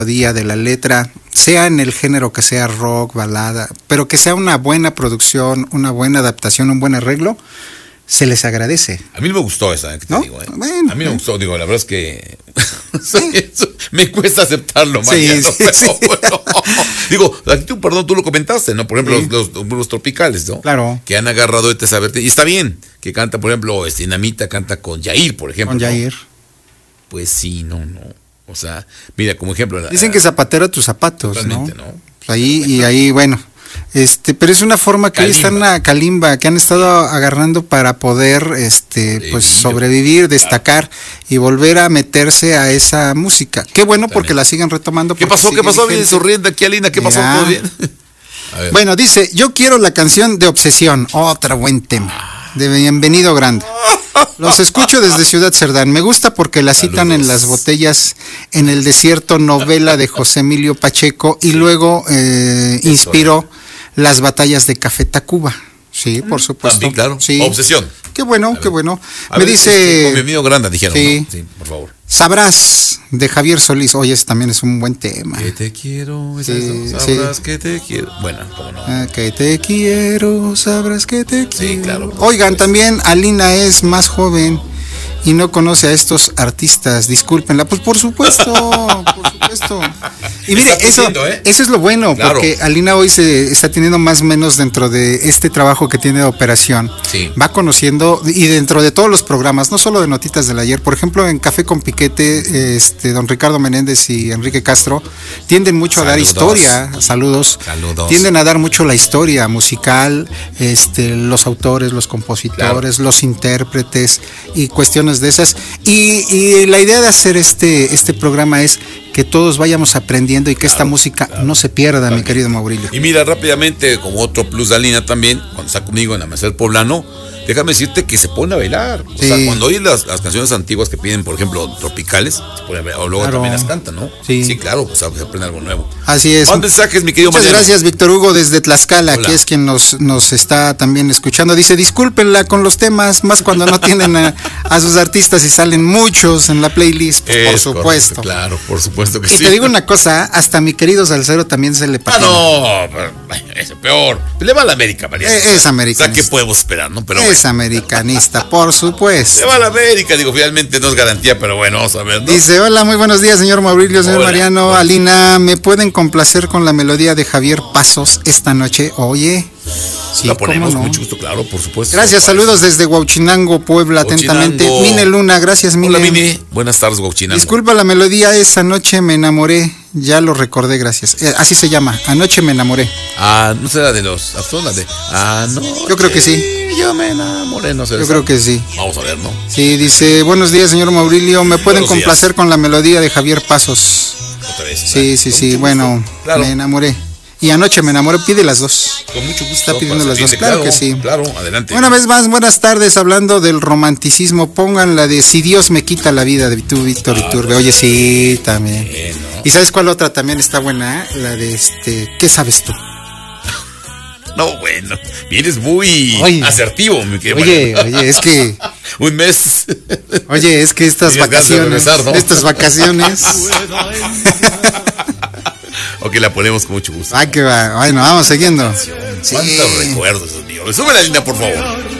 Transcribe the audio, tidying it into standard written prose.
melodía, de la letra, sea en el género que sea, rock, balada, pero que sea una buena producción, una buena adaptación, un buen arreglo, se les agradece. A mí no me gustó esa, que te ¿no? digo, ¿eh? Bueno, a mí no me gustó, digo, la verdad es que me cuesta aceptarlo, Mariano, pero bueno. Digo, aquí tú, perdón, tú lo comentaste, ¿no? Por ejemplo, los tropicales, ¿no? Claro. Que han agarrado esta vertiente, y está bien, que canta, por ejemplo, Dinamita canta con Yair, por ejemplo. Con Yair. ¿no? Pues sí, no. O sea, mira, como ejemplo. Dicen que zapatero a tus zapatos, totalmente, ¿no? ¿no? Ahí, y ahí, bueno. Pero es una forma que hoy están a Kalimba, que han estado agarrando para poder pues sobrevivir, destacar y volver a meterse a esa música. Qué bueno porque la siguen retomando. ¿Qué pasó? ¿Qué pasó? Viene sonriendo aquí, Alina. ¿Qué pasó? ¿Todo bien? Bueno, dice, yo quiero la canción de Obsesión, otro buen tema, de Bienvenido Grande. Los escucho desde Ciudad Cerdán. Me gusta porque la citan en Las botellas en el desierto, novela de José Emilio Pacheco, y luego inspiró Las batallas de Café Tacuba. Sí, por supuesto. También, claro. Sí. Obsesión. Qué bueno, qué bueno. Me dice. Con Bienvenido Grande, dijeron. Sí. ¿No? Sí, por favor. Sabrás, de Javier Solís. Oye, ese también es un buen tema. Que te quiero, sabrás que te quiero. Bueno, cómo no. Que te quiero, sabrás que te quiero. Sí, claro. Oigan, también Alina es más joven y no conoce a estos artistas, discúlpenla. Pues por supuesto, por supuesto. Y mire, eso es lo bueno, claro. Porque Alina hoy se está teniendo más o menos dentro de este trabajo que tiene de operación. Sí. Va conociendo, y dentro de todos los programas, no solo de Notitas del Ayer, por ejemplo, en Café con Piquete, don Ricardo Menéndez y Enrique Castro tienden mucho a dar historia. Saludos. Tienden a dar mucho la historia musical, los autores, los compositores, claro, los intérpretes y cuestiones de esas, y la idea de hacer este programa es que todos vayamos aprendiendo y que esta música no se pierda, mi querido Maurilio. Y mira, rápidamente, como otro plus de Alina también, cuando está conmigo en Amanecer Poblano, déjame decirte que se pone a bailar. O sea, cuando oyes las canciones antiguas que piden, por ejemplo, tropicales, se pone a bailar, o luego también las cantan, ¿no? Sí, claro, pues se aprende algo nuevo. Así es. Más mensajes, mi querido Muchas Mariano. gracias, Víctor Hugo, desde Tlaxcala, que es quien nos está también escuchando. Dice, discúlpenla con los temas, más cuando no tienen a sus artistas y salen muchos en la playlist, por supuesto. Correcto, claro, por supuesto que sí. Y te digo una cosa, hasta mi querido Salcero también se le patina. Es peor. Le va a la América, Mariano. Es americanista. O sea, ¿qué podemos esperar, no? Pero es americanista, por supuesto. Le va a la América, digo, finalmente no es garantía, pero bueno, vamos a ver, ¿no? Dice, hola, muy buenos días, señor Maurilio, señor Mariano. Hola. Alina, ¿me pueden complacer con la melodía de Javier Pasos esta noche? Oye. Sí, la ponemos con mucho gusto, claro, por supuesto. Gracias, saludos desde Huauchinango, Puebla, atentamente. Mine Luna, gracias, Mine. Hola, Mine. Buenas tardes, Huauchinango. Disculpa la melodía, esta noche me enamoré, ya lo recordé, gracias. Así se llama, Anoche me enamoré. ¿No será de los Absonas de Anoche? Yo creo que sí. Yo me enamoré, no sé. Yo creo que sí. Vamos a ver, ¿no? Sí, dice, buenos días, señor Maurilio, ¿me pueden complacer con la melodía de Javier Pasos? Otra vez. Sí, bueno, claro. Me enamoré. Y Anoche me enamoré, pide las dos. Con mucho gusto. Está pidiendo las dos, claro que sí. Claro, adelante. Una vez más, buenas tardes, hablando del romanticismo, pongan la de Si Dios me quita la vida, de Víctor Iturbe. Oye, sí, también. ¿No? ¿Y sabes cuál otra también está buena? La de ¿qué sabes tú? No, bueno, vienes muy asertivo, mi querido. Oye, es que... Un mes. Oye, es que estas vacaciones, ¿no? Ok, la ponemos con mucho gusto. Que va. Bueno, vamos siguiendo. ¿Cuántos recuerdos, Dios mío? Sube la línea, por favor.